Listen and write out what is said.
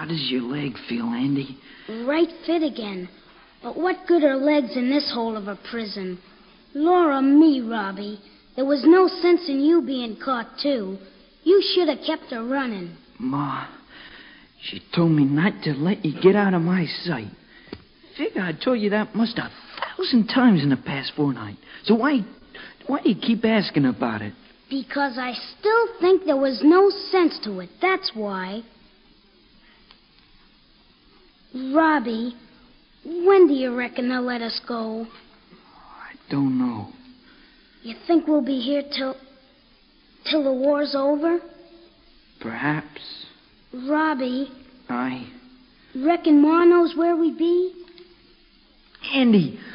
How does your leg feel, Andy? Right fit again. But what good are legs in this hole of a prison? Laura me, Robbie. There was no sense in you being caught, too. You should have kept her running. Ma, she told me not to let you get out of my sight. Figure I told you that must 1,000 times in the past fortnight. So why do you keep asking about it? Because I still think there was no sense to it. That's why. Robbie, when do you reckon they'll let us go? I don't know. You think we'll be here till the war's over? Perhaps. Robbie. I Reckon Ma knows where we be? Andy,